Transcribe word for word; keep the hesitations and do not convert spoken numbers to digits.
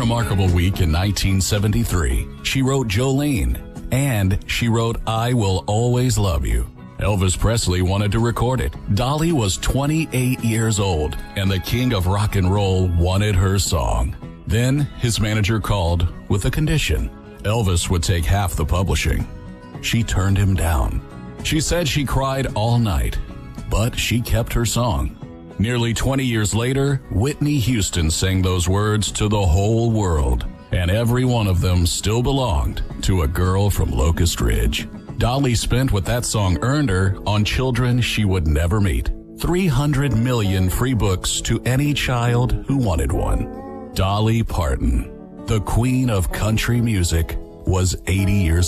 remarkable week in nineteen seventy-three. She wrote Jolene, and she wrote I Will Always Love You. Elvis Presley wanted to record it. Dolly was twenty-eight years old, and the king of rock and roll wanted her song. Then his manager called with a condition. Elvis would take half the publishing. She turned him down. She said she cried all night, but she kept her song. Nearly twenty years later, Whitney Houston sang those words to the whole world, and every one of them still belonged to a girl from Locust Ridge. Dolly spent what that song earned her on children she would never meet. three hundred million free books to any child who wanted one. Dolly Parton, the queen of country music, was eighty years